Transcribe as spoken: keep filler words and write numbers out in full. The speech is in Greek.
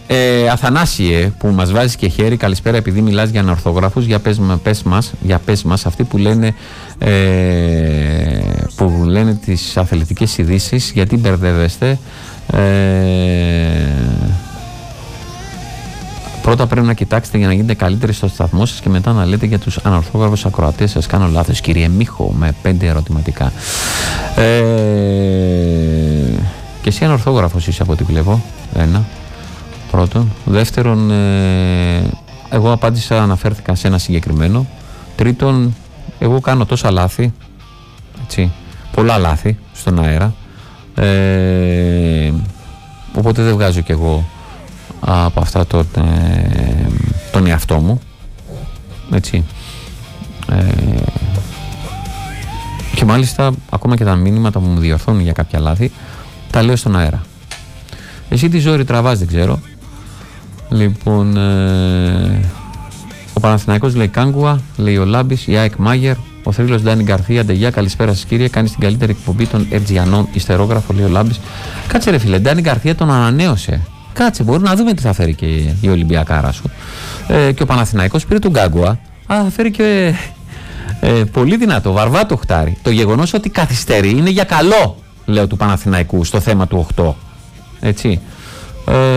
Ε, Αθανάσιε, που μας βάζει και χέρι, καλησπέρα, επειδή μιλάς για ανορθόγραφους, για πες, πες μας, για πες μας, αυτοί που λένε, ε, που λένε τις αθλητικές ειδήσεις, γιατί μπερδεύεστε. Ε, πρώτα πρέπει να κοιτάξετε για να γίνετε καλύτεροι στο σταθμό σας και μετά να λέτε για τους ανορθόγραφους ακροατές σας. Κάνω λάθος, κύριε Μίχο, με πέντε ερωτηματικά. Ε, και εσύ ανορθόγραφος είσαι από ό,τι βλέπω. Ένα. Πρώτον. Δεύτερον, ε, εγώ απάντησα, αναφέρθηκα σε ένα συγκεκριμένο. Τρίτον, εγώ κάνω τόσα λάθη, έτσι, πολλά λάθη στον αέρα, ε, οπότε δεν βγάζω κι εγώ από αυτά τον, ε, τον εαυτό μου, έτσι, ε, και μάλιστα ακόμα και τα μήνυματα που μου διορθώνουν για κάποια λάθη τα λέω στον αέρα. Εσύ τι ζόρι τραβάς, δεν ξέρω. Λοιπόν, ε, ο Παναθηναϊκός λέει Κάγκουα, λέει ο Λάμπης, η ΑΕΚ Μάγερ, ο θρύλος Ντάνι Γκαρθία, Ντεγιά, καλησπέρα σας κύριε, κάνει την καλύτερη εκπομπή των Ερτζιανών, ιστερόγραφο, λέει ο Λάμπης. Κάτσε ρε φίλε, Ντάνι Γκαρθία τον ανανέωσε. Κάτσε, μπορεί να δούμε τι θα φέρει και η Ολυμπιακάρα σου. Ε, και ο Παναθηναϊκός πήρε τον Κάγκουα, α, θα φέρει και ε, πολύ δυνατό, βαρβάτο χτάρι. Το γεγονός ότι καθυστερεί είναι για καλό, λέω, του Παναθηναϊκού στο θέμα του οκτώ. Έτσι. Ε,